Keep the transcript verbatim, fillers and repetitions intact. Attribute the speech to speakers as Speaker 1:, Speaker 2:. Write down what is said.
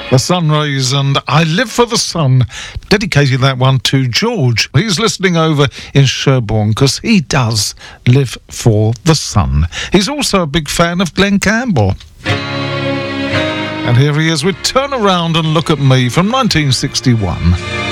Speaker 1: The Sunrays and I Live for the Sun, dedicating that one to George. He's listening over in Sherborne because he does live for the sun. He's also a big fan of Glenn Campbell. And here he is with Turn Around and Look at Me from nineteen sixty-one.